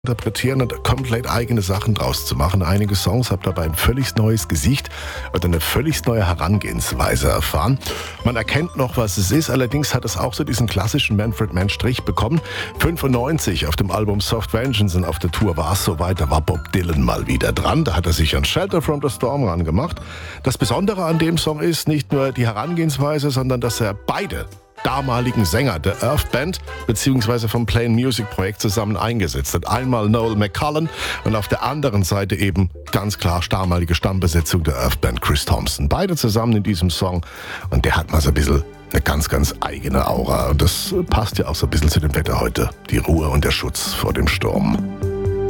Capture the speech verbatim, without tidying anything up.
interpretieren und komplett eigene Sachen draus zu machen. Einige Songs haben dabei ein völlig neues Gesicht oder eine völlig neue Herangehensweise erfahren. Man erkennt noch, was es ist, allerdings hat es auch so diesen klassischen Manfred Mann-Strich bekommen. fünfundneunzig auf dem Album Soft Vengeance und auf der Tour war es soweit, da war Bob Dylan mal wieder dran. Da hat er sich an Shelter from the Storm rangemacht. Das Besondere an dem Song ist nicht nur die Herangehensweise, sondern dass er beide damaligen Sänger der Earth Band bzw. vom Plain Music Projekt zusammen eingesetzt hat. Einmal Noel McCullen und auf der anderen Seite eben ganz klar damalige Stammbesetzung der Earth Band Chris Thompson. Beide zusammen in diesem Song und der hat mal so ein bisschen eine ganz, ganz eigene Aura. Und das passt ja auch so ein bisschen zu dem Wetter heute. Die Ruhe und der Schutz vor dem Sturm.